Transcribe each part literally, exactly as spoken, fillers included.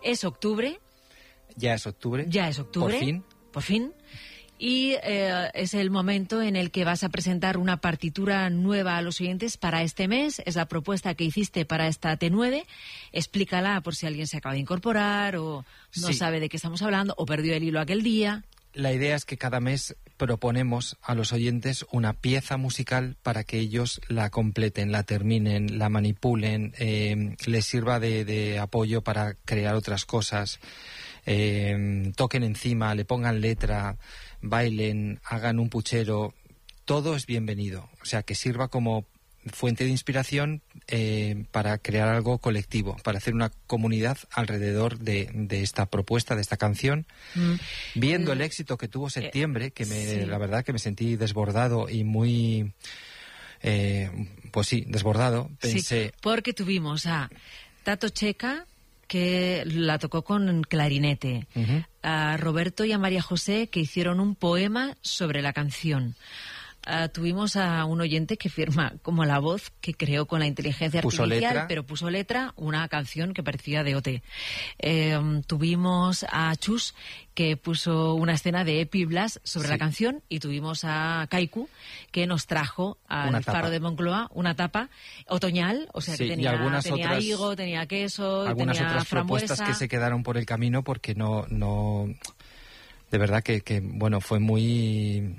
Es octubre. Ya es octubre. Ya es octubre. Por fin. Por fin. Y eh, es el momento en el que vas a presentar una partitura nueva a los oyentes para este mes. Es la propuesta que hiciste para esta T nueve. Explícala por si alguien se acaba de incorporar o no sí. sabe de qué estamos hablando o perdió el hilo aquel día. La idea es que cada mes proponemos a los oyentes una pieza musical para que ellos la completen, la terminen, la manipulen, eh, les sirva de, de apoyo para crear otras cosas, eh, toquen encima, le pongan letra, bailen, hagan un puchero. Todo es bienvenido. O sea, que sirva como fuente de inspiración eh, para crear algo colectivo, para hacer una comunidad alrededor de, de esta propuesta, de esta canción. Mm. Viendo el éxito que tuvo Septiembre, que me, sí. la verdad que me sentí desbordado y muy, eh, pues sí, desbordado, pensé... Sí, porque tuvimos a Tato Checa, que la tocó con clarinete, uh-huh. a Roberto y a María José, que hicieron un poema sobre la canción. Uh, tuvimos a un oyente que firma como la voz que creó con la inteligencia puso artificial, letra. pero puso letra, una canción que parecía de O T. Eh, tuvimos a Chus, que puso una escena de Epi Blas sobre sí. la canción, y tuvimos a Kaiku, que nos trajo al Faro de Moncloa una tapa otoñal, o sea sí, que tenía, algunas tenía otras, higo, tenía queso, algunas tenía otras frambuesa. propuestas que se quedaron por el camino porque no, no, de verdad que, que bueno, fue muy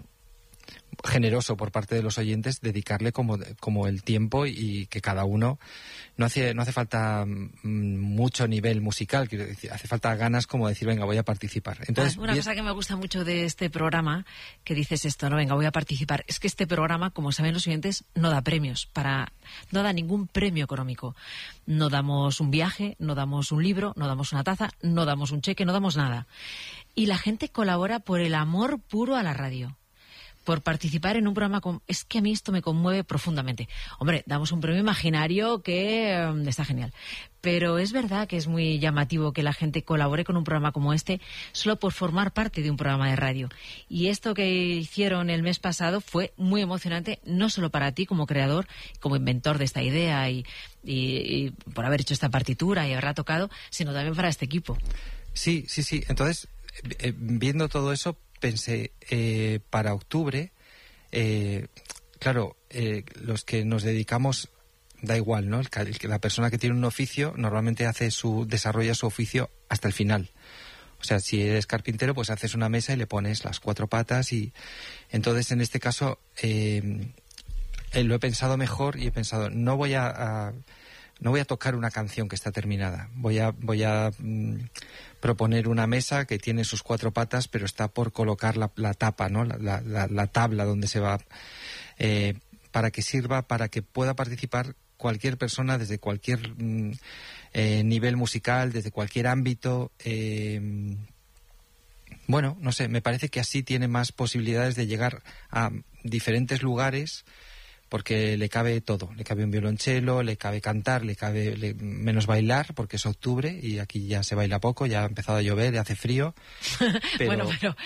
generoso por parte de los oyentes dedicarle como, como el tiempo, y que cada uno no hace, no hace falta mucho nivel musical, quiero decir, hace falta ganas como de decir, venga, voy a participar. Entonces, ah, una bien... cosa que me gusta mucho de este programa, que dices esto, no, venga, voy a participar, es que este programa, como saben los oyentes, no da premios, para, no da ningún premio económico. No damos un viaje, no damos un libro, no damos una taza, no damos un cheque, no damos nada. Y la gente colabora por el amor puro a la radio, por participar en un programa con... Es que a mí esto me conmueve profundamente. Hombre, damos un premio imaginario que um, está genial. Pero es verdad que es muy llamativo que la gente colabore con un programa como este solo por formar parte de un programa de radio. Y esto que hicieron el mes pasado fue muy emocionante, no solo para ti como creador, como inventor de esta idea y, y, y por haber hecho esta partitura y haberla tocado, sino también para este equipo. Sí, sí, sí. Entonces, eh, viendo todo eso, pensé, eh, para octubre, eh, claro, eh, los que nos dedicamos, da igual, ¿no? El, el, la persona que tiene un oficio normalmente hace su, desarrolla su oficio hasta el final. O sea, si eres carpintero, pues haces una mesa y le pones las cuatro patas, y entonces en este caso eh, eh, lo he pensado mejor y he pensado, no voy a, a no voy a tocar una canción que está terminada, voy a voy a mm, proponer una mesa que tiene sus cuatro patas, pero está por colocar la, la tapa, ¿no? La, la, la, la tabla donde se va, eh, para que sirva, para que pueda participar cualquier persona desde cualquier mm, eh, nivel musical, desde cualquier ámbito. Eh, bueno, no sé, me parece que así tiene más posibilidades de llegar a diferentes lugares, porque le cabe todo, le cabe un violonchelo, le cabe cantar, le cabe le, menos bailar, porque es octubre y aquí ya se baila poco, ya ha empezado a llover, ya hace frío. Pero bueno, pero...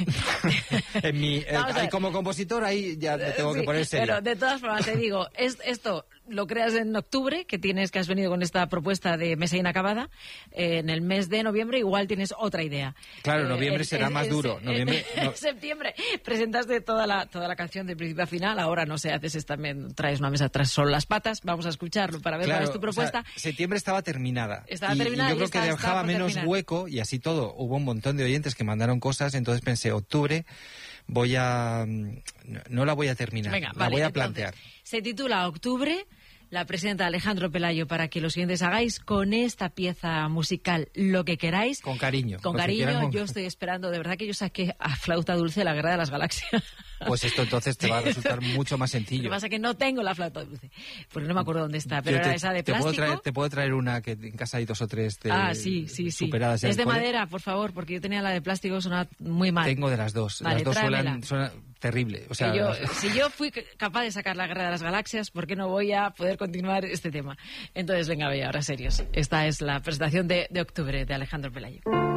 en mi, eh, ahí como compositor ahí ya me tengo sí, que poner serio. Pero de todas formas te digo, es, esto lo creas en octubre, que tienes que has venido con esta propuesta de mesa inacabada. Eh, en el mes de noviembre igual tienes otra idea. Claro, eh, noviembre en, será en, más en, duro. En, noviembre, en, no. en septiembre presentaste toda la toda la canción de principio a final. Ahora no sé, haces también traes una mesa tras solo las patas. Vamos a escucharlo para ver claro, cuál es tu propuesta. O sea, septiembre estaba terminada. Estaba y, terminada y yo creo y que está, dejaba está menos terminar. hueco, y así todo. Hubo un montón de oyentes que mandaron cosas, entonces pensé, octubre voy a... no la voy a terminar, Venga, la vale, voy a entonces, plantear. Se titula Octubre. La presenta Alejandro Pelayo para que los siguientes hagáis con esta pieza musical lo que queráis. Con cariño. Con cariño, yo estoy esperando. De verdad que yo saqué a Flauta Dulce la Guerra de las Galaxias. Pues esto entonces te va a resultar mucho más sencillo. Lo que pasa es que no tengo la Flauta Dulce, porque no me acuerdo dónde está, pero te, era esa de te plástico. Puedo traer, te puedo traer una que en casa hay dos o tres de, ah, sí, sí, sí. superadas. Es de madera, por favor, porque yo tenía la de plástico, suena muy mal. Tengo de las dos. Vale, las dos tráemela. suenan, suenan terrible. O sea, yo, si yo fui capaz de sacar la Guerra de las Galaxias, ¿por qué no voy a poder continuar este tema? Entonces, venga, vaya, ahora serios. Esta es la presentación de, de octubre de Alejandro Pelayo.